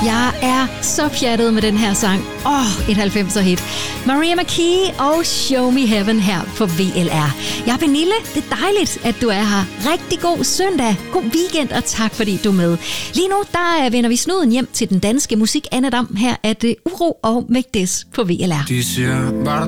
Jeg er så pjattet med den her sang. Et 90'er hit. Maria McKee og Show Me Heaven her på VLR. Jeg er Pernille. Det er dejligt, at du er her. Rigtig god søndag. God weekend, og tak fordi du er med. Lige nu, der vender vi snuden hjem til den danske musik andedam. Her er det Uro og Mægdes på VLR. De siger bare